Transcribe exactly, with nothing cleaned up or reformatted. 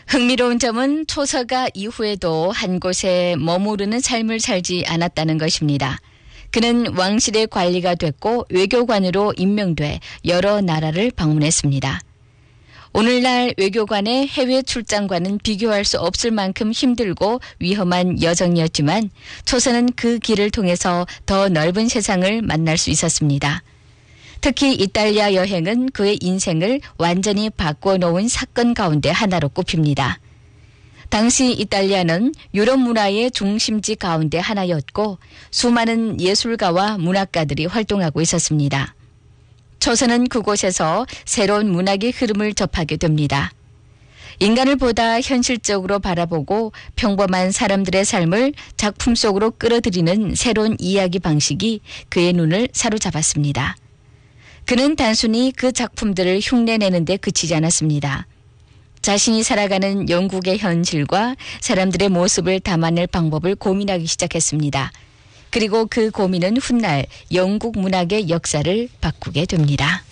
흥미로운 점은 초서가 이후에도 한 곳에 머무르는 삶을 살지 않았다는 것입니다. 그는 왕실의 관리가 됐고 외교관으로 임명돼 여러 나라를 방문했습니다. 오늘날 외교관의 해외 출장과는 비교할 수 없을 만큼 힘들고 위험한 여정이었지만 초서는 그 길을 통해서 더 넓은 세상을 만날 수 있었습니다. 특히 이탈리아 여행은 그의 인생을 완전히 바꿔놓은 사건 가운데 하나로 꼽힙니다. 당시 이탈리아는 유럽 문화의 중심지 가운데 하나였고 수많은 예술가와 문학가들이 활동하고 있었습니다. 초서는 그곳에서 새로운 문학의 흐름을 접하게 됩니다. 인간을 보다 현실적으로 바라보고 평범한 사람들의 삶을 작품 속으로 끌어들이는 새로운 이야기 방식이 그의 눈을 사로잡았습니다. 그는 단순히 그 작품들을 흉내내는 데 그치지 않았습니다. 자신이 살아가는 영국의 현실과 사람들의 모습을 담아낼 방법을 고민하기 시작했습니다. 그리고 그 고민은 훗날 영국 문학의 역사를 바꾸게 됩니다.